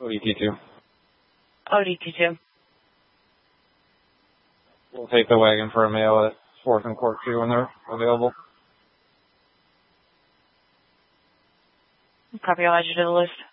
ODT2. ODT2. We'll take the wagon for a mail at 4th and Court 2 when they're available. Copy, I'll add you to the list.